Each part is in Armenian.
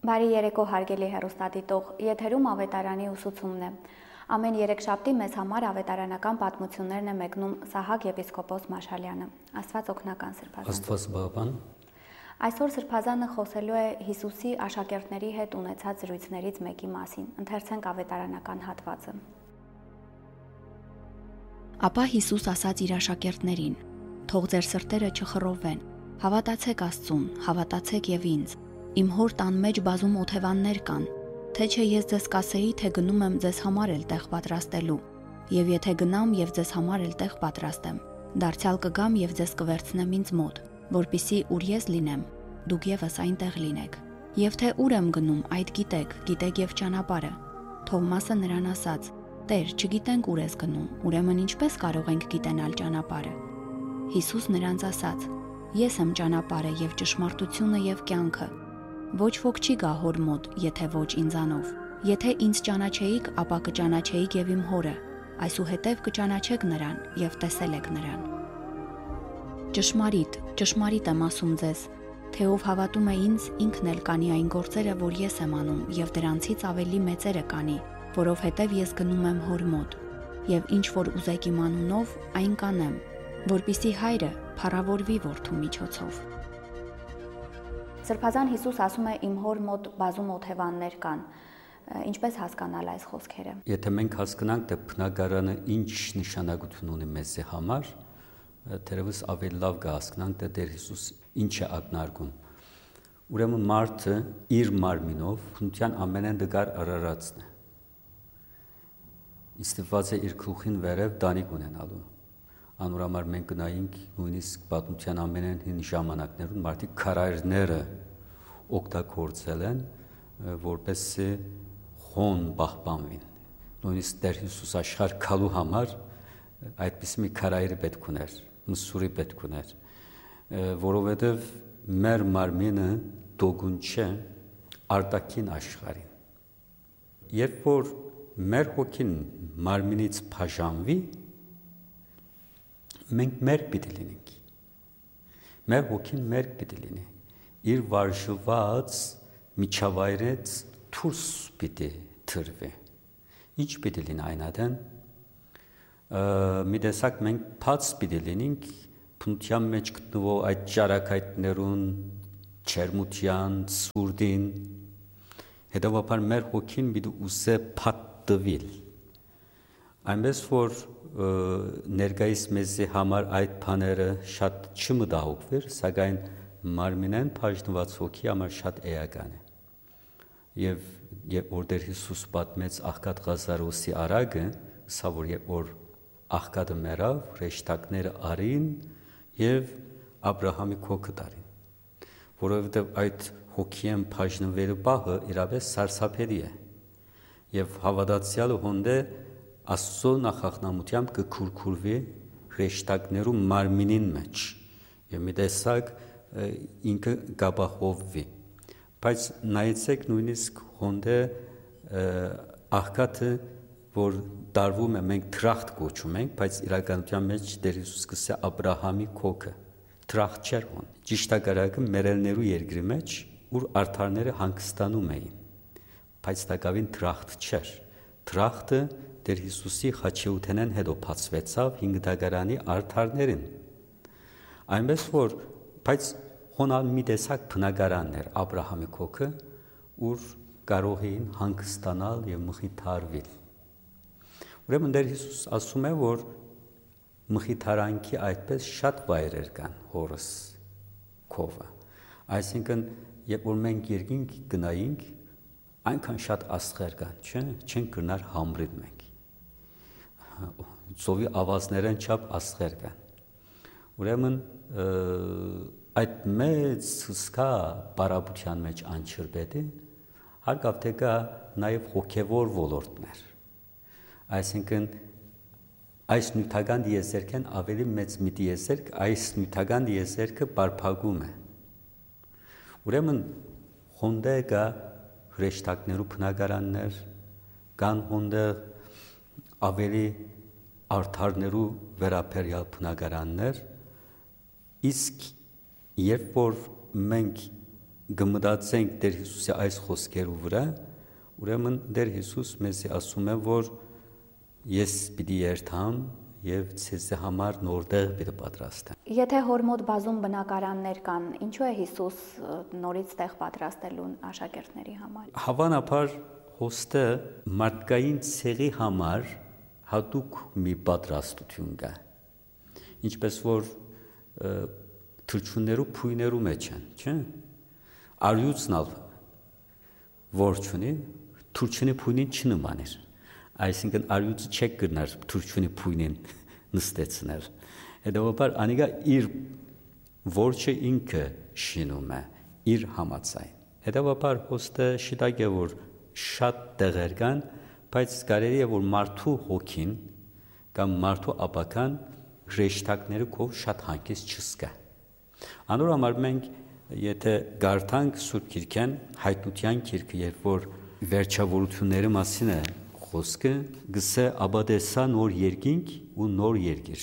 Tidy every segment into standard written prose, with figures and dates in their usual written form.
Բարի երեկո հարգելի հեռուստադիտող, եթերում ավետարանի ուսուցումն է։ Ամեն երեքշաբթի մեզ համար ավետարանական պատմություններն է մեկնում Սահակ եպիսկոպոս Մաշալյանը։ Աստված օգնական սրբազան։ Աստված բավական։ Այսօր սրբազանը խոսելու է Հիսուսի աշակերտների հետ ունեցած զրույցներից մեկի մասին։ Ընթերցենք ավետարանական հատվածը։ Ապա Հիսուս ասաց իր աշակերտներին. «Թող ձեր սրտերը չխռովվեն, հավատացեք Աստծուն, հավատացեք եւ ինձ։ Իմ հոր տան մեջ բազում օթևաններ կան, թե չէ ես ձեզ կասեի, թե գնում եմ ձեզ համար էլ տեղ պատրաստելու, եւ եթե գնամ եւ ձեզ համար էլ տեղ պատրաստեմ, դարձյալ կգամ եւ ձեզ կվերցնեմ ինձ մոտ, որպիսի ուր ես լինեմ, դուք եւս այնտեղ լինեք։ Եվ թե ուր եմ գնում, այդ գիտեք եւ ճանապարհը»։ Թովմասը նրան ասաց. «Տեր, չգիտենք ուր ես գնում, ուրեմն ինչպես կարող ենք գիտենալ ճանապարհը»։ Հիսուս նրանց ասաց. «Ես եմ ճանապարհը եւ ճշմարտությունը եւ կյանքը։ Ոչ ոք չի գա հոր մոտ, եթե ոչ ինձանով։ Եթե ինձ ճանաչեիք, ապա կճանաչեիք եւ իմ հորը, այսուհետեւ կճանաչեք նրան եւ տեսել եք նրան։ Ճշմարիտ, ճշմարիտ եմ ասում ձեզ, թե ով հավատում է ինձ, ինքն էլ կանի այն գործերը, որ ես եմ անում, եւ դրանցից ավելի մեծերը կանի, որովհետեւ ես գնում եմ հոր մոտ, եւ ինչ որ ուզեք իմ անունով, այն կանեմ, որպիսի հայրը փառավորվի որդու միջոցով»։ Սրբազան Հիսուս ասում է իմ հոր մոտ բազում օթևաններ կան։ Ինչպես հասկանալ այս խոսքերը։ Եթե մենք հասկանանք, թե բնակարանը ինչ նշանակություն ունի մեզի համար, թերևս ավելի լավ կհասկանանք, թե Տեր Հիսուս ինչ է ակնարկում։ Ուրեմն մարդը իր մարմինով քնության ամենեն դգար արարածն է։ Իստված է իր գլուխին վերև դանիք ունենալու։ Անորամար մենք գնայինք նույնիսկ պատմության ամենեն հին ժամանակներում մարդիկ քարայրները օգտագործել են, որպեսզի խոն պահպանվին։ Նույնիսկ Տեր Հիսուս աշխարհ գալու համար այդպես մի քարայրի պետք ուներ, մսուրի պետք ուներ, որովհետև մեր մարմինը դոգուն չէ արտաքին աշխարհին։ Երբ որ մեր հոգին մարմինից բաժանվի, մենք մեր պիտի լինենք։ Մեր հոգին մեր պիտի լինի։ Իր վարժված միջավայրից դուրս պիտի թրվի։ Ինչ պիտի լինի այն ադեն։ Մի տեսակ մենք բաց պիտի լինենք բնության մեջ գտնվող այդ ճարակայտներուն, չերմության, սուրդին։ Հետևաբար մեր հոգին պիտի ուզե փաթթվել։ Այնպես որ ներկայիս մեզի համար այդ բաները շատ չմտահոգվեր, սակայն մարմինեն բաժնված հոգի համար շատ էական է։ Եվ որ Տեր Հիսուս պատմեց աղքատ Ղազարոսի արագը, սա որ աղքատը մեռավ, հրեշտակները արին եւ Աբրահամի քոքը տարին, որովհետեւ այդ հոգիեն բաժնվելու բախը իրապես սարսափելի է։ Եվ հավատացյալը հոնդե Աստծո նախախնամությամբ կքուրքուրվի հրեշտակներու մարմինին մեջ եւ մի տեսակ ինքը կապահովվի։ Բայց նայեցեք նույնիսկ հոնդե աղքատը, որ դարվում է, մենք թրախտ կոչում ենք, բայց իրականության մեջ Տեր Հիսուս կսե Աբրահամի քոքը թրախտ չէր հոն։ Ճիշտակարակը մերելներու երկրի մեջ, ուր արդարները հանգստանում էին, բայց տակավին թրախտ չէր։ Թրախտը Տեր Հիսուսի խաչեութենեն հետո բացվեցավ 5 դագարանի արդարներին։ Այնպես որ, բայց հոնալ մի տեսակ բնակարաններ Աբրահամի քոքը, ուր կարող էին հանգստանալ եւ մխիթարվել։ Ուրեմն Տեր Հիսուս ասում է, որ մխիթարանքի այդպես շատ վայրեր կան հորս քովը։ Այսինքն, երբ որ մենք երկինք գնայինք, այնքան շատ աստղեր կան, չէ՞, չենք գնար համրիլ մենք։ Ծովի ավազներեն չափ աստղեր կան։ Ուրեմն այդ մեծ հսկա բարապության մեջ անչրբետի հարկավ թե կա նաև հոգևոր ոլորտներ։ Այսինքն այս նյութական դիեզերքեն ավելի մեծ մի դիեզերք, այս նյութական դիեզերքը բարփակում է։ Ուրեմն հոնդե կա հրեշտակներու բնակարաններ, կան հոնդե ավելի արդարներու վերաբերյալ բնակարաններ, իսկ երբ որ մենք գմտածենք Տեր Հիսուսի այս խոսքերու վրա, ուրեմն Տեր Հիսուս մեզի ասում է, որ ես պիտի երթամ եւ ցեզի համար նորտեղ պիտի պատրաստեմ։ Եթե հոր մոտ բազում բնակարաններ կան, ինչու է Հիսուս նորից տեղ պատրաստելու աշակերտների համար։ Հավանաբար հոստը մարդկային ցեղի համար հատուկ մի պատրաստություն կա։ Ինչպես որ թրջուններու փույներու մեջ են, չէ՞։ Արյուծն ալ որչունի թրջունի փույնին չնմաներ։ Այսինքն արյուծը չեք գնար թրջունի փույնին նստեցնել։ Հետևաբար անիկա իր որչը ինքը շինում է իր համացայն։ Հետևաբար հոստը շիտակ է որ շատ տեղեր կան, բայց կարելի է որ մարդու հոգին կամ մարդու ապական հրեշտակները կով շատ հանգիստ չսկա։ Անոր համար մենք եթե գարտանք Սուրբ Գիրքեն հայտնության գիրքը, երբ որ վերջավորությունների մասին է խոսքը, գսե աբադեսա նոր երկինք ու նոր երկիր։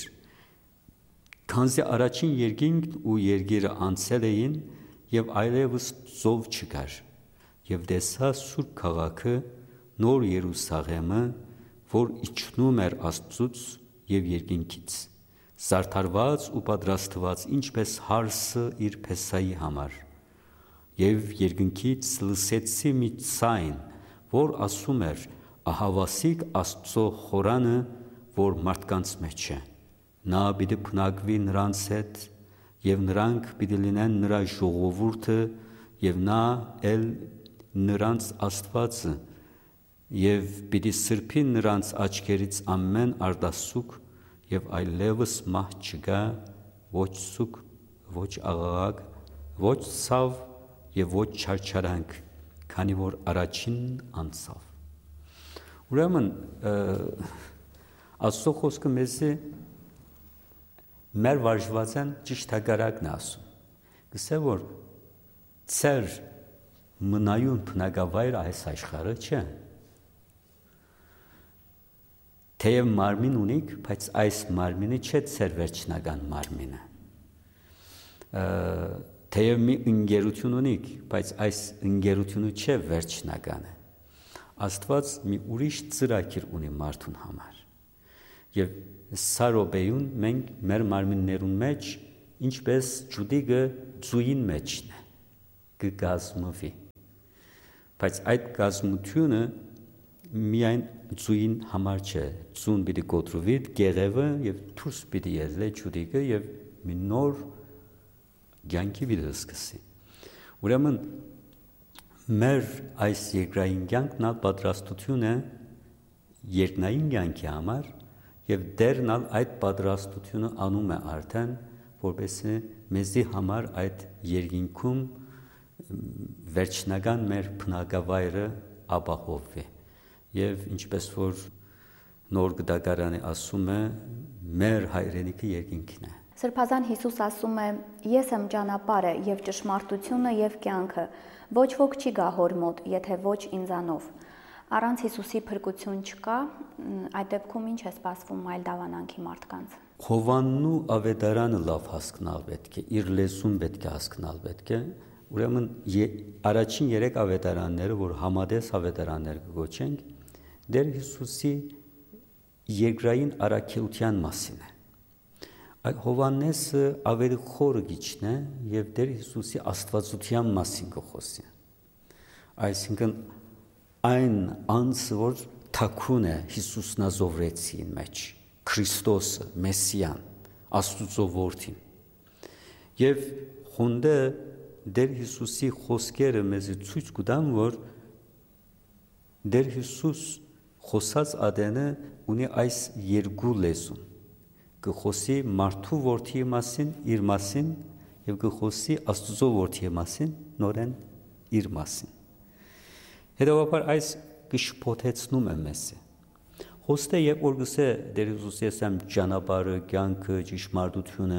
Քանզի առաջին երկինքն ու երկիրը անցել էին եւ այլևս ծով չկար։ Եվ դեսա Սուրբ քաղաքը նոր Երուսաղեմը, որ իջնում էր Աստծուց եւ երկինքից, զարդարված ու պատրաստված ինչպես հարսը իր փեսայի համար։ Եվ երկնքից լսեցի մի ցայն, որ ասում էր. ահավասիկ Աստծո խորանը, որ մարդկանց մեջ է։ Նա պիտի փնակվի նրանց հետ, եւ նրանք պիտի լինեն նրա ժողովուրդը, եւ նա էլ նրանց Աստվածը, եւ պիտի սրբի նրանց աչքերից ամեն արտասուք, եւ այլևս մահ չկա, ոչ սուկ, ոչ աղաղակ, ոչ ցավ եւ ոչ չարչարանք, քանի որ առաջին անցավ։ Ուրեմն Աստծո խոսքը մեզի մեր վարժվածան ճիշտ հակառակն է ասում։ Գսե որ ծեր մնայուն բնակավայր այս աշխարհը չէ։ Թեև մարմին ունիք, բայց այս մարմինը չէ ծեր վերջնական մարմինը։ Թեև մի ընկերություն ունիք, բայց այս ընկերությունը չէ վերջնականը։ Աստված մի ուրիշ ծրագիր ունի մարդուն համար։ Եվ սա րոպեյուն մենք մեր մարմիններուն մեջ ինչպես ջուդիգը ծույին մեջն է, կգազմվի։ Բայց այդ գազմությունը միայն ծույին համար չէ, ծուն պիտի կոտրվի գեղևը եւ դուրս պիտի ելնի ջուդիգը եւ մի նոր կյանքի պիտի սկսի։ Ուրեմն մեր այս երկրային կյանքն ալ պատրաստություն է երկնային կյանքի համար եւ Տերն ալ այդ պատրաստությունը անում է արդեն, որպեսզի մեզի համար այդ երկինքում վերջնական մեր բնակավայրը ապահովվի։ Եվ ինչպես որ նոր գդակարանը ասում է, մեր հայրենիքը երկինքն է։ Սրբազան Հիսուս ասում է. Ես եմ ճանապարհը եւ ճշմարտությունը եւ կյանքը, ոչ ոք չի գա հոր մոտ, եթե ոչ ինձանով։ Առանց Հիսուսի փրկություն չկա, այդ դեպքում ինչ է սպասվում այլ դավանանքի մարդկանց։ Հովաննու ավետարանը լավ հասկանալ պետք է, իր լեզուն պետք է հասկանալ պետք է։ Ուրեմն առաջին 3 ավետարանները, որ համադես ավետարաններ կոչենք, Տեր Հիսուսի երկրային առաքելության մասին է։ Հովաննեսը ավելի խորը գիչն է եւ Տեր Հիսուսի աստվածության մասին կխոսի։ Այսինքն այն անձը, որ թաքուն է Հիսուսն ազովրեցին մեջ, Քրիստոսը, Մեսիան, Աստուծո որդին։ Եվ խոնդը Տեր Հիսուսի խոսքերը մեզ ցույց կտան, որ Տեր Հիսուս խոսած ադենը ունի այս երկու լեզուն։ Կխոսի մարդու որդիի մասին, իր մասին, եւ կխոսի Աստուծո որդիի մասին, նորեն իր մասին։ Հետևաբար այս կշփոթեցնում է մեզ։ Խոստե երբ որ գսե Տեր Հիսուս ես եմ ճանապարհը, կյանքը, ճշմարտությունը,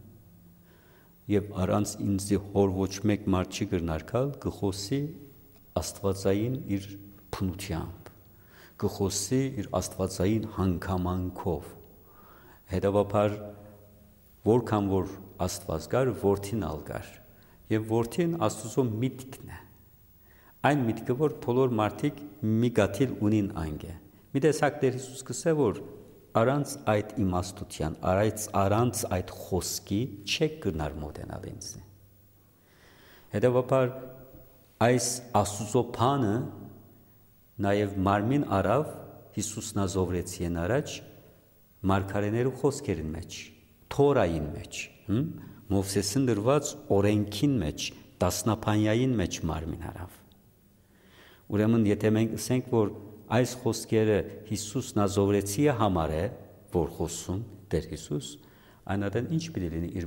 եւ առանց ինձի հոր ոչ մեկ մարդ չի կրնարկալ, կխոսի Աստվածային իր փնությամբ, կխոսի իր Աստվածային հանգամանքով։ Հետևաբար որքան որ Աստված կար, որդին ալ կար, Եվ որդին Աստծո միտքն է։ Այն միտքը, որ բոլոր մարդիկ մի գաթիլ ունին այնգե։ Մի տեսակ Տեր Հիսուս կսե, որ առանց այդ իմաստության, առանց այդ խոսքի չեք գնար մոտենալ ինձ։ Հետևաբար այս Աստծո բանը նաև մարմին արավ Հիսուսն ազովրեցին առաջ մարգարեներու խոսքերին մեջ, Թորային մեջ, Մովսեսին դրված օրենքին մեջ, տասնապանյային մեջ մարմին արավ։ Ուրեմն եթե մենք ասենք, որ այս խոսքերը Հիսուսն ազովրեցի համար է, որ խոսում Տեր Հիսուս, այնադեն ինչ պիտի լինի իր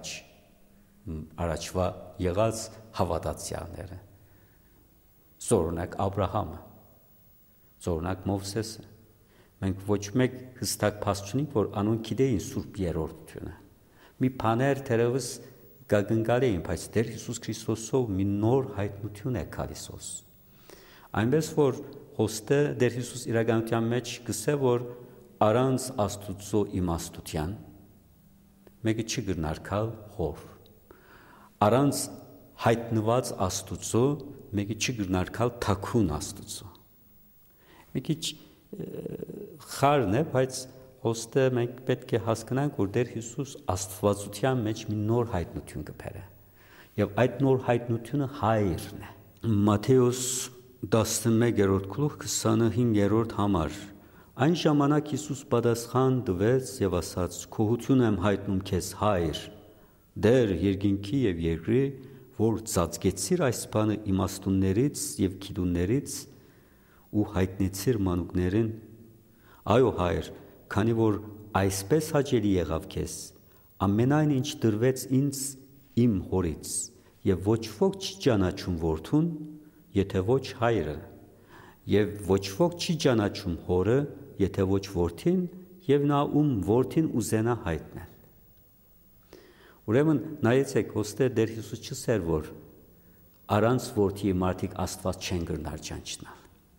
առաջվա եղած հավատացյալները։ Զորունակ Աբրահամը, զորունակ Մովսեսը։ Մենք ոչ մեկ հստակ փաստ չունենք, որ անուն գիտեին Սուրբ Երրորդությունը։ Մի բաներ թերևս գագնգալ էին, բայց Տեր Հիսուս Քրիստոսով մի նոր հայտնություն է գալիս։ Այնպես որ հոստը Տեր Հիսուս իրականության մեջ գսե, որ առանց Աստուծո իմաստության մեկը չի գնարկալ հոր։ Առանց հայտնված Աստուծո մեկը չի գնարկալ թաքուն Աստուծո։ Մի քիչ խառն է, բայց հոստը մենք պետք է հասկանանք, որ Տեր Հիսուս Աստվածության մեջ մի նոր հայտնություն կբերե։ Եվ այդ նոր հայտնությունը հայրն է։ Մատթեոս 11-րդ գլուխ 25-րդ համար։ Այն ժամանակ Հիսուս պատասխան տվեց եւ ասաց. «Քոհություն եմ հայտնում քեզ, Հայր, Տեր երկինքի եւ երկրի, որ ծածկեցիր այս բանը իմաստուններից եւ գիտուններից ու հայտնեցիր մանուկներին։ Այո, Հայր, քանի որ այսպես հաճելի եղավ քեզ, ամենայն ինչ դրվեց ինձ իմ հորից, եւ ոչ ոք չի ճանաչում որդուն, եթե ոչ հայրը, եւ ոչ ոք չի ճանաչում հորը, եթե ոչ որդին, եւ նա ում որդին ուզենա հայտնել»։ Ուրեմն նայեցեք, հոստե Տեր Հիսուս չսեր, որ առանց որդի մարդիկ Աստված չեն գնար ճանչնալ։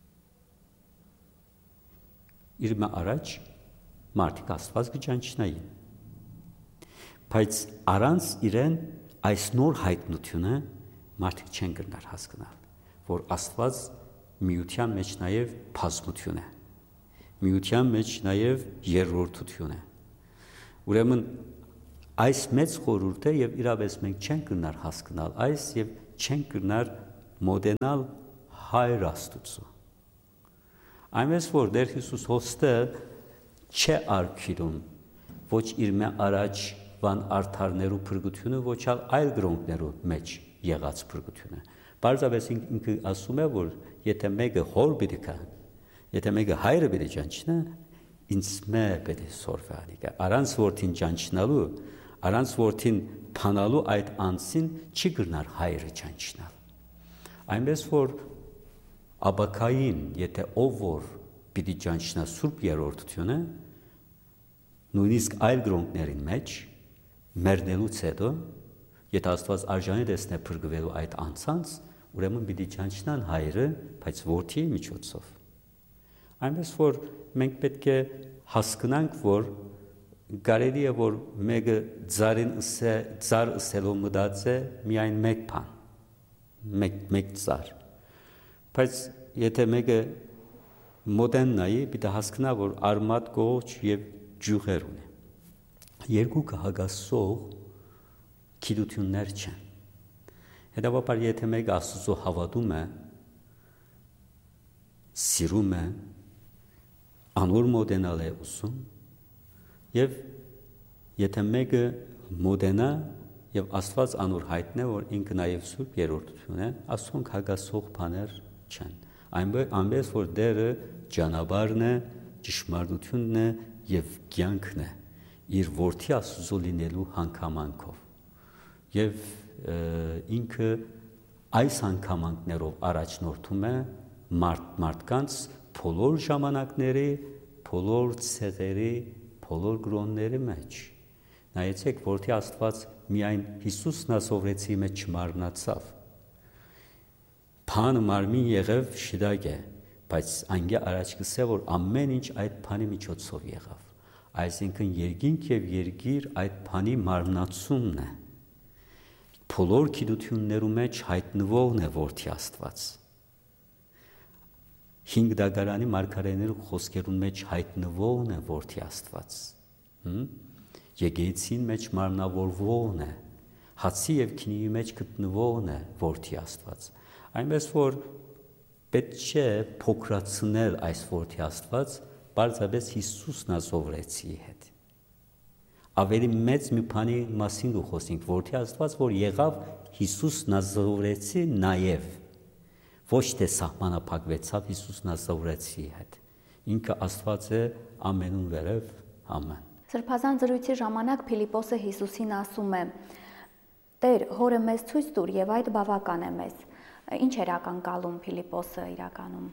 Իր առաջ մարդիկ Աստված կճանչնային։ Բայց առանց իրեն այս նոր հայտնությունը մարդիկ չեն գնար հասկանալ, որ Աստված միության մեջ նաև բազմություն է, միության մեջ նաև երրորդություն է։ Ուրեմն այս մեծ խորհուրդ է եւ իրավես մենք չենք գնար հասկանալ այս եւ չենք գնար մոդենալ Հայր Աստծո։ Այնպես որ Տեր Հիսուս հոստը չէ արքիրում ոչ իր մե առաջ վան արդարներու փրկությունը, ոչ այլ գրոնքներու մեջ եղած փրկությունը։ Բարձրապես ինքը ասում է, որ եթե մեկը հոր պիտի կա, եթե մեկը հայրը պիտի ճանչնա, ինձ մե պիտի սորվի։ Առանց որդին ճանչնալու, առանց որդին փանալու այդ անձին չի գնար հայրը ճանչնալ։ Այնպես որ Աբակային, եթե ով որ պիտի ճանչնա Սուրբ Երրորդությունը, նույնիսկ այլ գրոնքներին մեջ մեռնելուց հետո, եթե Աստված արժանի տեսնե փրկվելու այդ անձանց, ուրեմն պիտի ճանչնան հայրը, բայց որդի միջոցով։ Այնպես որ մենք պետք է հասկանանք, որ կարելի է որ մեկը ծար ըսելով մտած է միայն մեկ բան, մեկ ծար։ Բայց եթե մեկը մոդեն նայի, պիտի հասկանա, որ արմատ կողջ եւ ջուղեր ունի։ Երկուքը հագասող գիտություններ չեն։ Հետևաբար եթե մեկը Աստծո հավատում է, սիրում է, անոր մոդենալ է ուսում, եւ եթե մեկը մոդենա եւ Աստված անոր հայտնե, որ ինքը նաեւ Սուրբ Երրորդություն է, ասոնք հագասող բաներ չեն։ Այնպես որ Տերը ճանապարհն է, ճշմարտությունն է եւ կյանքն է իր որդի Աստծո լինելու հանգամանքով։ Եվ ինքը այս հանգամանքներով առաջնորդում է մարդկանց բոլոր ժամանակների, բոլոր ցեղերի, բոլոր գրոնների մեջ։ Նայեցեք, որդի Աստված միայն Հիսուսն ասովրեցի մեջ չմարմնացավ։ Փանը մարմին եղավ շիդագ է, բայց անգե առաջ կսե, որ ամեն ինչ այդ փանի միջոցով եղավ։ Այսինքն երկինք եւ երկիր այդ փանի մարմնացումն է։ Բոլոր գիտություններու մեջ հայտնվողն է որդի Աստված։ 5 դագարանի մարգարեներու խոսքերուն մեջ հայտնվողն է որդի Աստված։ Եկեղեցին մեջ մարմնավորվողն է, հացի եւ քինիի մեջ գտնվողն է որդի Աստված։ Այնպես որ պետք չէ փոքրացնել այս որդի Աստված, բարձրապես Հիսուսն ազովրեցի հետ։ Ավելի մեծ մի բանի մասին ու խոսենք որդի Աստված, որ եղավ Հիսուս Նազարեթի նաև ոչ թե սահմանափակվեցավ Հիսուս Նազարեթի հետ։ Ինքը Աստված է ամենուն վերև, ամեն։ Սրբազան զրույցի ժամանակ Փիլիպոսը Հիսուսին ասում է. Տեր, հորը մեզ ցույց տուր եւ այդ բավական է մեզ։ Ինչ էր ակնկալում Փիլիպոսը իրականում։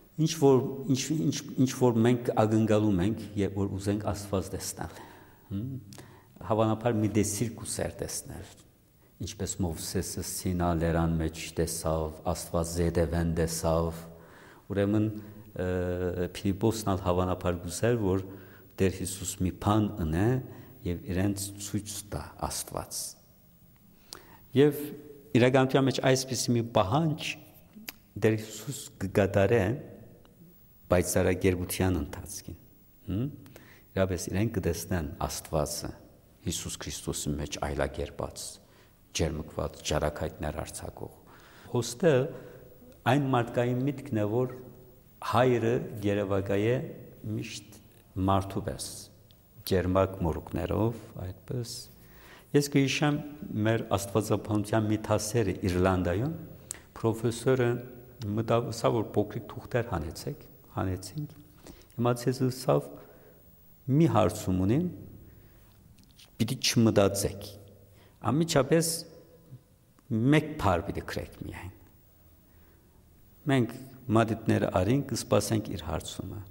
Ինչ որ մենք ակնկալում ենք, երբ որ ուզենք Աստված տեսնել։ Հավանաբար մի դեսիր կուսեր տեսնել, ինչպես Մովսեսը Սինա լերան մեջ տեսավ, Աստված զետևեն տեսավ, ուրեմն Փիլիպոսն հավանաբար կուսեր, որ Տեր Հիսուս մի բան ունե եւ իրենց ցույց տա Աստված։ Եվ իրականության մեջ այսպիսի մի պահանջ Տեր Հիսուս կգադարե պայծառագերության ընթացքին։ Իրապես իրենք կտեսնեն Աստվածը Հիսուս Քրիստոսի մեջ այլակերպած, ջերմկված, ջարակայտներ արձակող։ Հոստը այն մարդկային միտքն է, որ հայրը երևակայե միշտ մարդու պես, ջերմակ մորուքներով, այդպես։ Ես կհիշեմ մեր աստվածաբանության մի դասերը Իռլանդայում, պրոֆեսորը մտավ, սա որ փոքրիկ թուղթեր հանեցինք, իմացեց սավ մի հարցում ունին, պիտի չմտածեք, ամիջապես մեկ բառ պիտի գրեք միայն։ Մենք մատիտները արինք, կսպասենք իր հարցումը։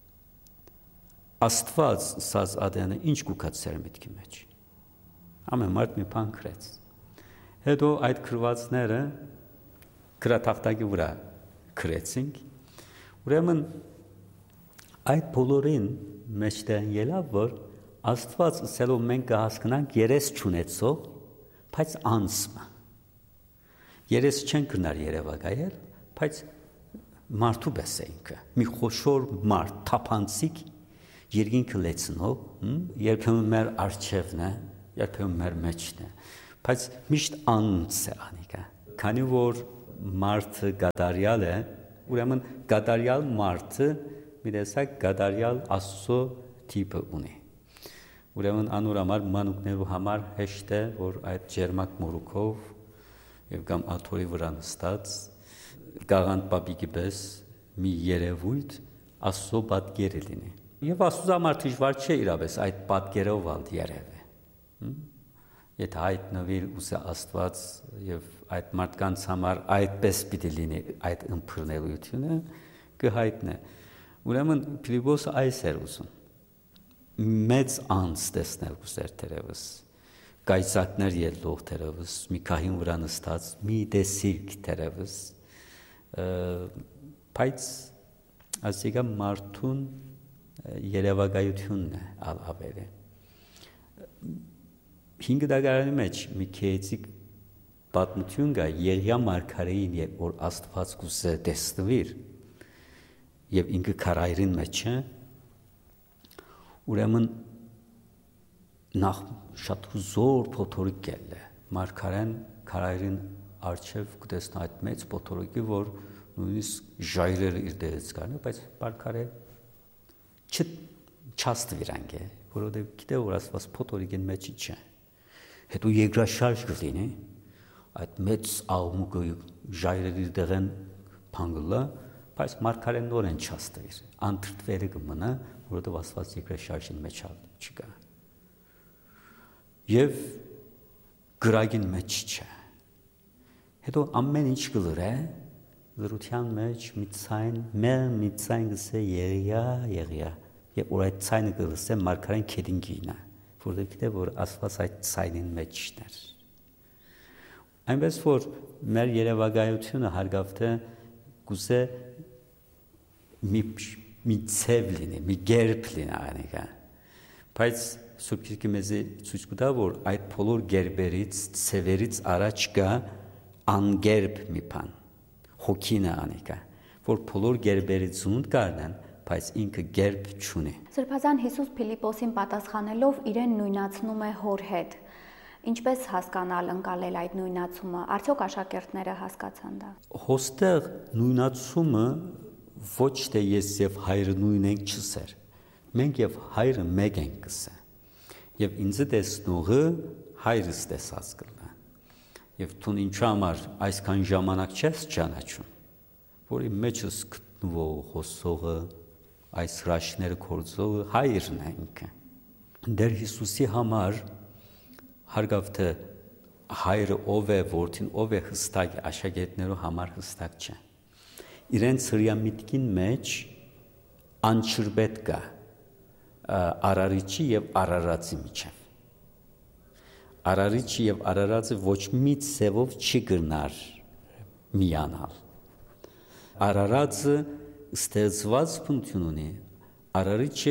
Աստված սած ադենը ինչ կուքած սեր միտքի մեջ։ Ամեն մարդ մի բան գրեց։ Հետո այդ գրվածները գրատախտակի վրա գրեցինք։ Ուրեմն այդ բոլորին մեջտեղ ելավ, որ Աստված ասելով մենք կհասկանանք երես չունեցող, բայց անսմը։ Երես չեն կնար երևակայել, բայց մարդու պես է ինքը, մի խոշոր մարդ, թափանցիկ, երկինքը լեցնող, երբեմն մեր արջևն է, երբեմն մեր մեջն է, բայց միշտ անց է անիկը։ Քանի որ մարդը գադարյալ է, ուրեմն գադարյալ մարդը մի տեսակ գադարյալ Աստծո տիպը ունի։ Ուրեմն անոր համար մանուկներու համար հեշտ է, որ այդ ջերմակ մորուքով եւ կամ աթորի վրա նստած գաղանդ պապիկի պես մի երևույթ Աստծո պատկերը լինի։ Եվ Աստծո համար դժվար չէ իրապես այդ պատկերով ալ երևը։ Եթե հայտնվի ուսը Աստված եւ այդ մարդկանց համար այդպես պիտի լինի այդ ըմբռնելությունը կհայտնե։ Ուրեմն Փիլիպոսը այս էր ուզում։ Մեծ անց տեսնել կուզեր թերևս, կայծակներ ելլող թերևս, մի քահին վրա նստած, մի տեսիք թերևս, բայց ասիկա մարդուն երևակայությունն է ավելի։ 5 դագարանի մեջ մի քեեցիկ պատմություն կա Եղիա մարգարեին, երբ որ Աստված կուզե տեսնվիր, եւ ինքը քարայրին մեջ է, ուրեմն նախ շատ հզոր փոթորիկ է, մարգարեն քարայրին արչև կտեսնա այդ մեծ փոթորիկը, որ նույնիսկ ժայռերը իր դերից կառնի, բայց մարգարե չաստվիրանք է, որովհետեւ գիտե որ Աստված փոթորիկին մեջի չէ։ Հետո երկրաշարժ կլինի, այդ մեծ աղմուկը ժայռերի դեղեն փանգլա, բայց մարգարեն նորեն չաստվիր, անտրտվերը կմնա, որովհետև Աստված երկրաշարժին մեջ չկա։ Եվ գրագին մեջ չէ։ Հետո ամեն ինչ կլրե, լրության մեջ մի ցայն գսե Եղիա, եւ որ այդ ցայնը գսե մարգարեն քեդինգինա, որովհետև գիտե որ Աստված այդ ցայնին մեջն էր։ Այնպես որ մեր երևակայությունը հարգավթե գուսե մի ցև լինի, մի գերբ լինի անիկա, բայց Սուրբ Գիրքը մեզ ցույց կտա, որ այդ բոլոր գերբերից, ծևերից առաջ կա անգերբ մի բան, հոգին է անիկա, որ բոլոր գերբերից զունդ կառնան, բայց ինքը գերբ չունի։ Սրբազան Հիսուս Փիլիպոսին պատասխանելով իրեն նույնացնում է հոր հետ։ Ինչպես հասկանալ, ընկալել այդ նույնացումը, արդյոք աշակերտները հասկացան դա։ Հոստեղ նույնացումը ոչ թե ես եւ հայրը նույն ենք չսեր։ Մենք եւ հայրը մեկ ենք կսե։ Եվ ինձ տեսնողը հայրս տեսած կլա։ Եվ դու ինչու համար այսքան ժամանակ չես ճանաչում, որ իմ մեջս գտնվող խոսողը, այս հրաշքները կործողը հայրն է ինքը։ Դեր Հիսուսի համար հարգավ թե հայրը ով է, որդին ով է հստակ աշակերտներու համար հստակ չէ։ Իրենց հրյամիտքին մեջ անչրբետ կա արարիչի եւ արարածի միջև։ Արարիչը եւ արարածը ոչ մի ցևով չի գնար միանալ։ Արարածը ստեղծված բնություն ունի, արարիչը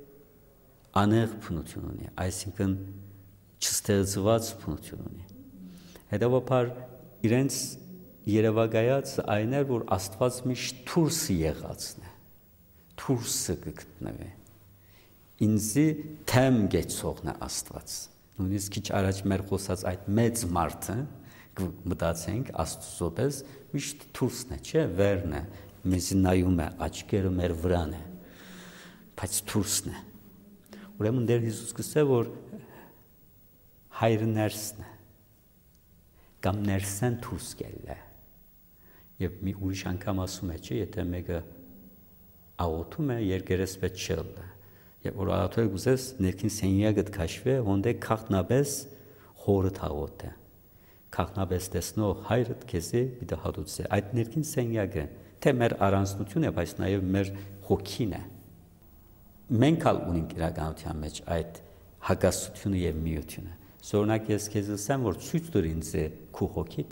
անեղ բնություն ունի, այսինքն չստեղծված բնություն ունի։ Հետևաբար իրենց երևակայած այն էր, որ Աստված միշտ դուրսը եղածն է, դուրսը կգտնվի։ Ինձի թեմ գեցողն է Աստված։ Նույնիսկ քիչ առաջ մեր խոսած այդ մեծ մարդը մտածենք Աստծո պես միշտ դուրսն է, չէ, վերն է, մեզ նայում է, աչքերը մեր վրան է, բայց դուրսն է։ Ուրեմն Տեր Հիսուս կսե որ հայրը ներսն է, կամ ներսեն դուրս գելն է, և մի ուրիշ անգամ ասում է, չէ, եթե մեկը աղոթում է, երկերես պետք չլը, և որ աղոթել գուզես ներքին սենյակդ քաշվե, հոնդե քաղտնաբես խորդ աղոթ է, քաղտնաբես տեսնող հայրդ քեզի պիտի հատուցե, այդ ներքին սենյակը, թե մեր առանձնություն է, բայց նաև մեր հոգին է, մենք ալ ունենք իրականության մեջ այդ հակասությունը և միությունը, Սորնակ ես քեզ ասեմ, որ ցույց տուր ինձ քու հոգիդ,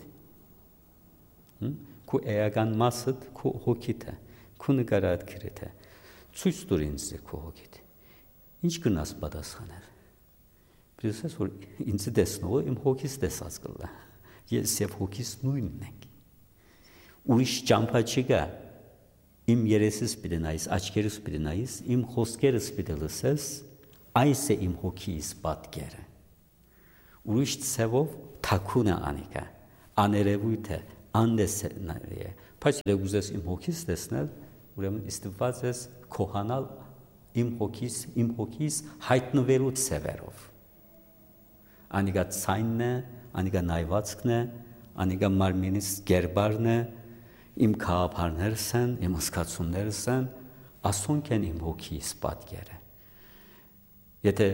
քու էական մասդ քու հոգիդ է, քու նկարած գրեթ է, ցույց տուր ինձ քու հոգիդ, ինչ կնաս պատասխանել, պրեսես, որ ինձ տեսնողը իմ հոգիս տեսած կլա, ես և հոգիս նույնն ենք, ուրիշ ճամփա չկա, իմ երեսս պիտի նայիս, աչքերս պիտի նայիս, իմ խոսքերս պիտի լսես, այս է իմ հոգիս պատկերը, ուրիշ ցևով թաքուն է անիկա, աներևույթ է, անդեսնալի է, բայց եթե ուզես իմ հոգիս տեսնել, ուրեմն ստիպված ես քոհանալ իմ հոգիս հայտնվելու ցևերով, անիկա ցայնն է, անիկա նայվածքն է, անիկա մարմինիս գերբարն է, իմ քահապարներս են, իմ զգացումներս են, ասոնք են իմ հոգիս պատկերը, եթե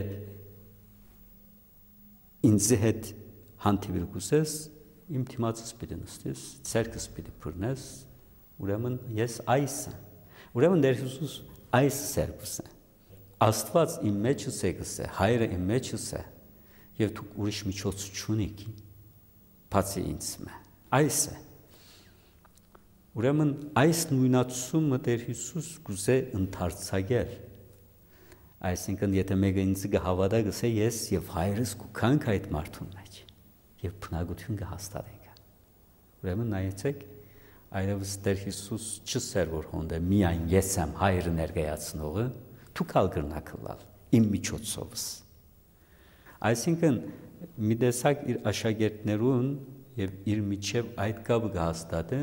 ինձի հետ հանդիպել գուզես, իմ թիմացս պիտի նստես, ցերկս պիտի բռնես, ուրեմն ես այս եմ, ուրեմն Տեր Հիսուս այս սերբս է, Աստված իմ մեջս է գսե, հայրը իմ մեջս է, և դուք ուրիշ միջոց չունիք, բացի ինձ մե, այս է, ուրեմն այս նույնացումը Տեր Հիսուս գուզե ընդարձակել, այսինքն եթե մեկը ինձ կհավատա գսե ես և հայրս կուքանք այդ մարդուն մեջ և բնակություն կհաստատենք, ուրեմն նայեցեք, այլևս Տեր Հիսուս չսեր որ հոնդե միայն ես եմ հայրը ներկայացնողը, դուք ալ կրնաք լալ, իմ միջոցովս, այսինքն մի տեսակ իր աշակերտներուն և իր միջև այդ կապը կհաստատը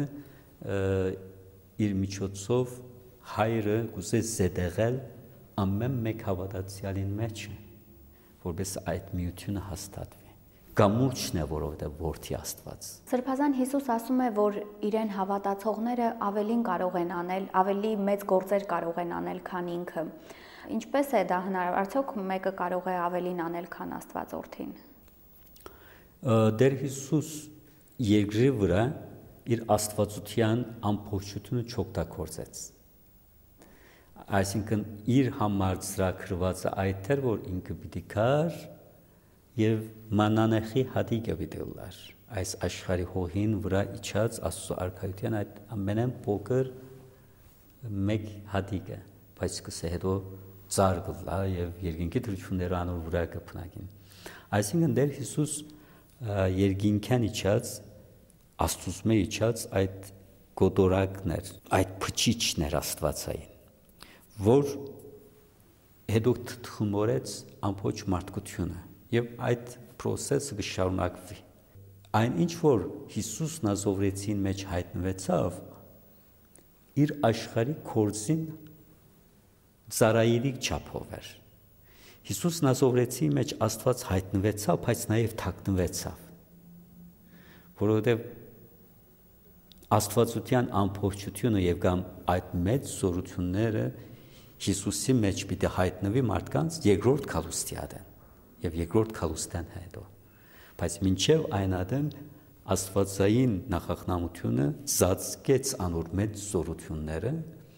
իր միջոցով հայրը գուզե զետեղել ամեն մեկ հավատացյալին մեջ է, որպես այդ միությունը հաստատվի, գամուրջն է, որովհետև որդի Աստված։ Սրբազան Հիսուս ասում է, որ իրեն հավատացողները ավելին կարող են անել, ավելի մեծ գործեր կարող են անել, քան ինքը։ Ինչպես է դա հնարավոր, արդյոք մեկը կարող է ավելին անել, քան Աստված որդին։ Տեր Հիսուս երկրի վրա իր աստվածության ամբողջությունը չօգտագործեց։ Այսինքն իր համար ծրագրված այդ էր, որ ինքը պիտի գար և մանանեխի հատիկը պիտի լար, այս աշխարհի հողին վրա իջած Աստծո արքայության այդ ամենեն փոքր մեկ հատիկը, բայց կսե հետո ծառ գլա եւ երկինքի դրությունները անոր վրա կփնագին։ Այսինքն Տեր Հիսուս երկինքան իջած Աստծո իջած այդ գոտորակներ, այդ փչիչներ Աստվածային, որ հետո թխմորեց ամբողջ մարդկությունը եւ այդ process-ը կշարունակվի։ Այն ինչ որ Հիսուս Նազովրեցին մեջ հայտնվեցավ, իր աշխարհի կորձին ծառայելիք չափով էր։ Հիսուս Նազովրեցի մեջ Աստված հայտնվեցավ, բայց նաև թաքնվեցավ, որովհետև Աստվածության ամբողջությունը եւ կամ այդ մեծ զորությունները Հիսուսի մեջ պիտի հայտնվի մարդկանց երկրորդ քալուստիադեն եւ երկրորդ քալուստան հետո, բայց մինչեւ այն ադեն Աստվածային նախախնամությունը ծածկեց անոր մեծ զորությունները,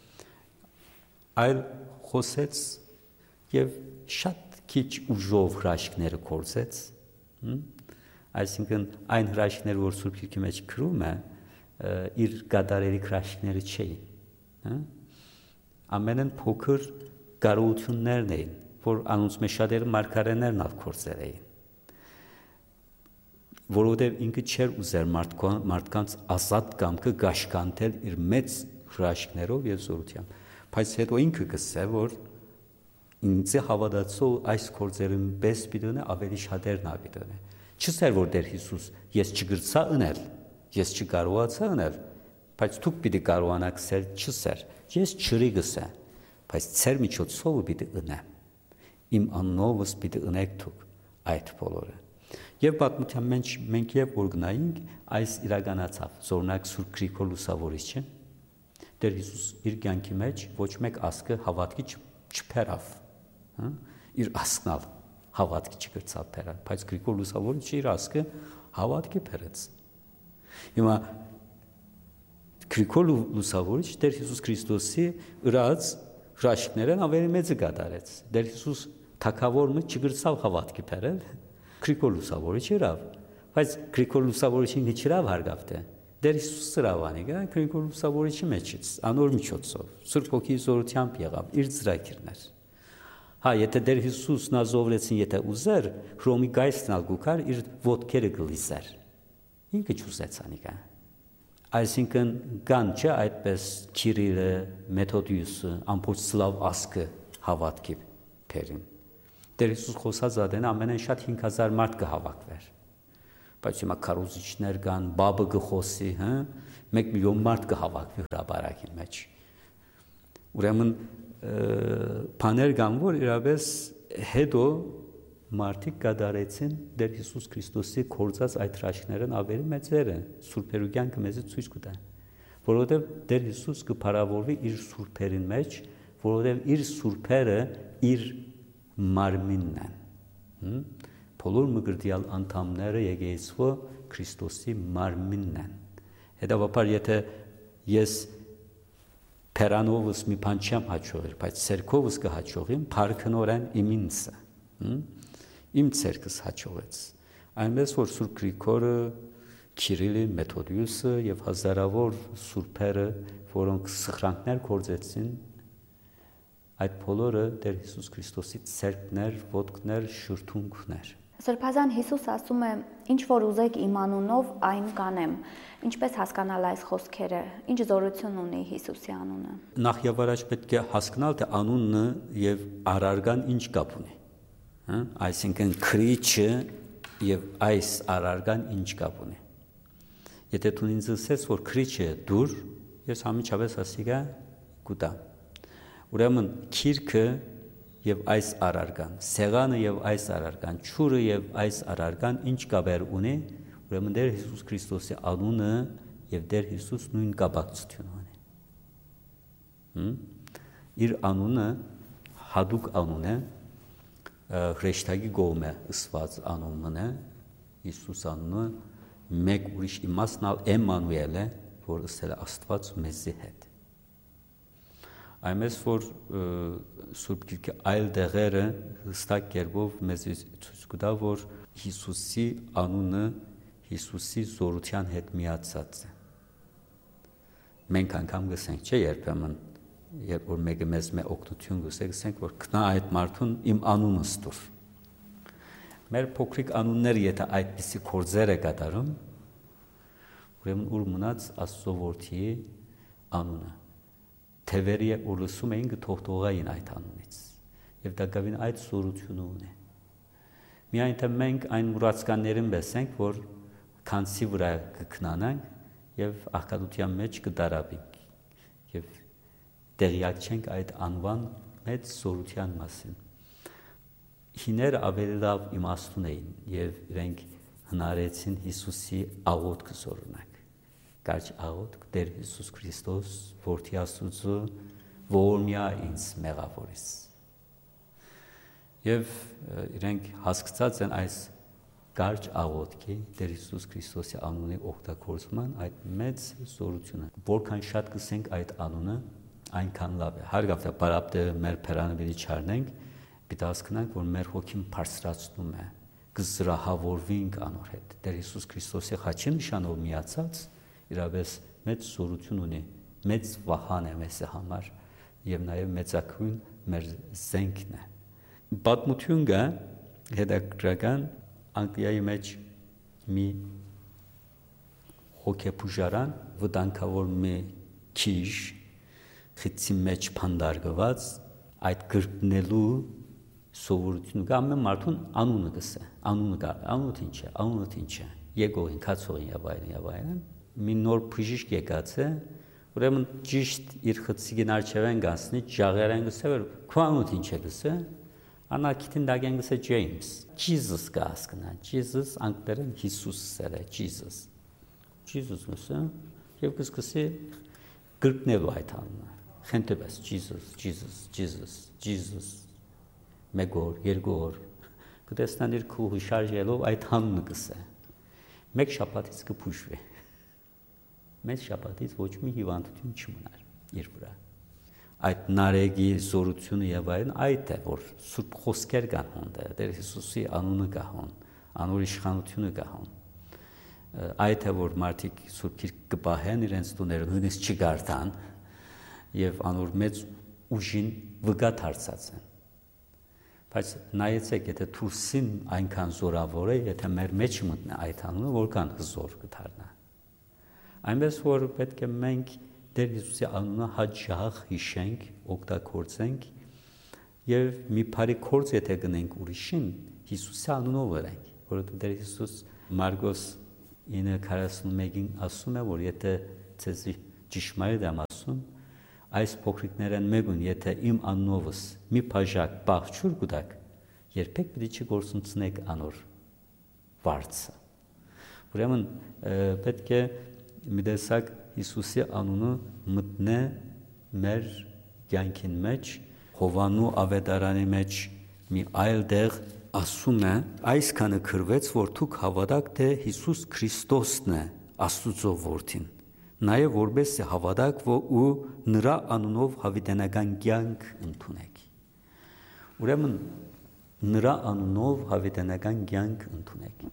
այլ խոսեց եւ շատ քիչ ուժով հրաշքները կործեց, այսինքն այն հրաշքները, որ Սուրբ Գիրքի մեջ գրում է, իր գադարերի հրաշքները չէին, ամենն փոքր կարողություններն էին, որ անոնց մեջ շատերը մարգարեներն ալ կործել էին, որովհետև ինքը չէր ուզեր մարդկանց ազատ կամքը գաշկանտել իր մեծ հրաշքներով եւ զորությամբ, բայց հետո ինքը կսե, որ ինձ հավատացող այս կործերին պես պիտոնե ավելի շատերն ավիտոնե, չսեր որ Տեր Հիսուս ես չգրծա ընել, ես չկարողացա ընել, բայց դուք պիտի կարողանաք սեր չսեր, ես չրի գսե, բայց ծեր միջոցով պիտի ընեմ, իմ աննովս պիտի ընեք դուք այդ բոլորը։ Եվ պատմության մենք եւ որ գնայինք, այս իրականացավ, զորնակ Սուրբ Գրիգոր Լուսավորիչը, Տեր Հիսուս իր կյանքի մեջ ոչ մեկ ասկը հավատքի չփերավ, իր ասկնալ հավատքի չգրծավ փերավ, բայց Գրիգոր Լուսավորիչը իր ասկը հավատքի փերեց։ Հիմա Գրիգոր Լուսավորիչը Տեր Հիսուս Քրիստոսի ըրած հրաշքներն ավելի մեծը կատարեց։ Տեր Հիսուս թագավորը չգրծավ հավատքի փերել, Գրիգոր Լուսավորիչը իրավ, բայց Գրիգոր Լուսավորիչին իջրավ հարգավտե։ Տեր Հիսուսը իրավանի գա Գրիգոր Լուսավորիչի մեջից, անոր միջոցով, Սուրբ Հոգի զորությամբ եղավ իր ծրագիրներ։ Եթե Տեր Հիսուս Նազովրեցին եթե ուզեր, Հռոմի գայսն ալ գուքար իր ոտքերը գլիսեր։ Ինքը չուզեց անիկա։ Այսինքն կան չէ այդպես Քիրիլը, Մեթոդիուսը, ամբողջ սլավ ասկը հավատքի փերին։ Տեր Հիսուս խոսած ադեն ամենեն շատ 5000 մարդ կհավաքվեր։ Բայց հիմա քարոզիչներ կան, բաբը կխոսի, 1 միլիոն մարդ կհավաքվի հրապարակի մեջ։ Ուրեմն բաներ կան, որ իրապես հետո մարդիկ կդարեցին Տեր Հիսուս Քրիստոսի կործած այդ հրաշքներն ավելի մեծերը, սուրբերու կյանքը մեզ ցույց կտա, որովհետև Տեր Հիսուս կփարավորվի իր սուրբերին մեջ, որովհետև իր սուրբերը իր մարմինն են, բոլոր մգրդյալ անդամները եկեղեցու Քրիստոսի մարմինն են։ Հետևաբար եթե ես փերանովս մի բան չեմ հաջողել, բայց ցերկովս կհաջողեմ, փառքնորեն իմինսը, իմ ցերկս հաջողեց։ Այնպես որ Սուրբ Գրիգորը, Քիրիլը, Մեթոդիուսը եւ հազարավոր սուրբերը, որոնք սխրանքներ կործեցին, այդ բոլորը Տեր Հիսուս Քրիստոսի ցերկներ, ոտքներ, շուրթունքներ։ Սրբազան Հիսուս ասում է, ինչ որ ուզեք իմ անունով, այն կանեմ։ Ինչպես հասկանալ այս խոսքերը, ինչ զորություն ունի Հիսուսի անունը։ Նախ եւ առաջ պետք է հասկանալ, թե անունը եւ արարգան ինչ կապ ունի։ Այսինքն քրիչը եւ այս արարգան ինչ կապ ունի։ Եթե դու ինձ ասես, որ քրիչը դուր, ես համիջապես ասիգա գուտա։ Ուրեմն քիրքը եւ այս արարգան, սեղանը եւ այս արարգան, ճուրը եւ այս արարգան ինչ կապեր ունի, ուրեմն Տեր Հիսուս Քրիստոսի անունը եւ Տեր Հիսուս նույն կապակցություն ունի։ Իր անունը հadouk անուն է, հրեշտակի գոմ է ըսված անունն է, Հիսուս անունը մեկ ուրիշ իմաստնալ Էմանուել է, որ ըսել է Աստված մեզի հետ։ Այնպես որ Սուրբ Գիրքի այլ դեղերը հստակ կերպով մեզ ցույց կտա, որ Հիսուսի անունը Հիսուսի զորության հետ միացած է։ Մենք անգամ գսենք, չէ, երբեմն երբ որ մեկը մեզ օգնություն գսենք, որ գնա այդ մարդուն իմ անունը ստուր։ Մեր փոքրիկ անունները եթե այդպիսի գործեր է կատարում, ուրեմն ուր մնաց Աստծո որդի անունը։ Թևերի ու լսում էին կթողթողային այդ անունից։ Եվ դա գավին այդ սորությունը ունի։ Միայն թե մենք այն մուրացկաններին բեսենք, որ քանսի վրա կքնանանք եւ աղքատության մեջ կդարաբենք եւ տեղյակ չենք այդ անվան մեծ սորության մասին։ Հիները ավելի լավ իմաստուն էին եւ իրենք հնարեցին Հիսուսի աղոթքը զորունակ։ Կարճ աղոթք Տեր Հիսուս Քրիստոս, որդի Աստծո, որ միա ինձ մեղավորից։ Եվ իրենք հասկացած են այս կարճ աղոթքի Տեր Հիսուս Քրիստոսի անունի օգտագործման այդ մեծ զորությունը։ Որքան շատ կսենք այդ անունը, այնքան լավ է։ Հարգավ թե բարապտը մեր փերանավերի չառնենք, պիտի հասկանանք, որ մեր հոգին բարձրացնում է, կզրահավորվենք անոր հետ։ Տեր Հիսուս Քրիստոսի խաչի նշանով միացած իրավես մեծ զորություն ունի, մեծ վահան է մեզ համար եւ նաեւ մեծակույն մեր զենքն է։ Պատմություն կա հետաքրքրական Անգլիայի մեջ մի հոգեբուժարան վտանգավոր մի քիժ խիցի մեջ փանդարգված այդ գրկնելու սովորությունը կա ամեն մարդուն անունը գսե, անունը կա, անունը ինչ է, եկողին, քացողին եւ այլն, մի նոր բժիշկ եկած է, ուրեմն ճիշտ իր խցիկին արջևեն գանցնի, ջաղերեն գսե, որ քո անունը ինչ է գսե, անակիթին դագեն գսե Ջեյմս, Jesus կա հասկնա, Jesus անգլերեն Հիսուս սեր է, Jesus գսե, եւ կսկսի գրկնելու այդ անունը, խենթեպես Jesus մեկ օր, երկու օր, կտեսնան իր քուղի շարժելով այդ հանունը կսե, մեկ շաբաթից կփուժվի, մեկ շաբաթից ոչ մի հիվանդություն չմնար իր վրա, այդ նարեգի զորությունը եւ այլն այդ է, որ սուրբ խոսքեր կան հոնդը, Տեր Հիսուսի անունը կա հոն, անոր իշխանությունը կա հոն, այդ է, որ մարդիկ սուրբ գիրք կպահեն իրենց տուները, նույնիսկ չգարտան եւ անոր մեծ ուժին վգատ հարցած են։ Բայց նայեցեք, եթե Թուրսին այնքան զորավոր է, եթե մեր մեջ մտնի այդ անունը, որքան զոր կդառնա։ Այնպես որ պետք է մենք Տեր Հիսուսի անունը հաճախ հիշենք, օգտագործենք եւ մի բարի գործ եթե գնենք ուրիշին, Հիսուսի անունով արենք, որովհետեւ Տեր Հիսուս Մարգոս 9:41-ին ասում է, որ եթե ցեզ ճշմարիտ եմ ասում, այս փոքրիկներն մեկուն, եթե իմ անունովս մի բաժակ բաղջուր կուտակ, երբեք պիտի չգործունցնեք անոր վարձը։ Ուրեմն պետք է մի տեսակ Հիսուսի անունը մտնե մեր կյանքին մեջ, Հովանու ավետարանի մեջ մի այլ տեղ ասում է, այսքանը գրվեց, որ դուք հավատաք, թե Հիսուս Քրիստոսն է Աստծո որդին։ Նաև որպես հավատակ ու նրա անունով հավիտենական կյանք ընդունեք։ Ուրեմն նրա անունով հավիտենական կյանք ընդունեք։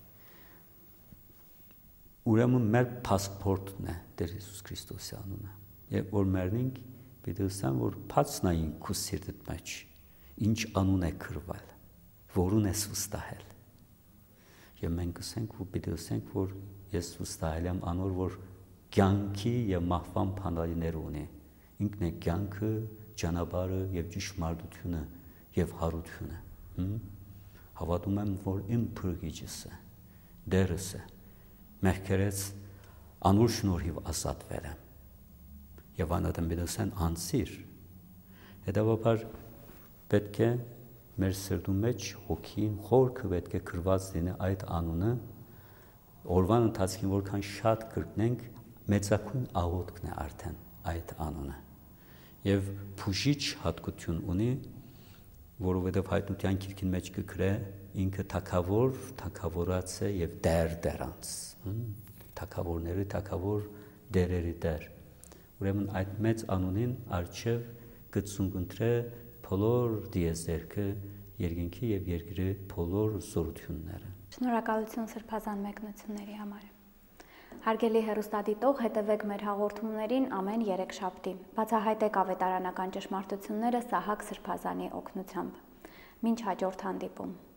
Ուրեմն մեր паспортն է Տեր Հիսուս Քրիստոսի անունը։ Երբ որ մեռնենք, պիտի ասեմ, որ փածնային քո սիրտդ մեջ ինչ անուն է գրվել, որուն ես վստահել։ Եվ մենք ասենք, որ պիտի ասենք, որ ես վստահել եմ անոր, որ կյանքի եւ մահվան փանալիներ ունի։ Ինքն է կյանքը, ճանապարհը եւ ճշմարտությունը եւ հարությունը։ Հավատում եմ, որ իմ փրկիչս է, Դերս է, մեղքերից անոր շնորհիվ ազատվել եմ։ Եվ անատեմ բիդոսեն անցիր։ Հետևաբար պետք է մեր սրտում մեջ հոգին խորքը պետք է գրված լինի այդ անունը, օրվան ընթացքին որքան շատ կրկնենք, մեծակույն աղոթքն է արդեն այդ անունը եւ փուժիչ հատկություն ունի, որովհետեւ հայտնության գիրքին մեջ կգրե ինքը թակավոր, թակավորած է եւ դերանց, թակավորների թակավոր, դերերի դեր։ Ուրեմն այդ մեծ անունին արչեւ գծունգընտրե բոլոր դիեզերքը, երկինքի եւ երկրի բոլոր զորությունները։ Շնորհակալություն սրբազան մեկնությունների համար։ Հարգելի հեռուստադիտող, հետևեք մեր հաղորդումներին ամեն երեքշաբթի։ Բացահայտեք ավետարանական ճշմարտությունները Սահակ Սրբազանի օգնությամբ։ Մինչ հաջորդ հանդիպում։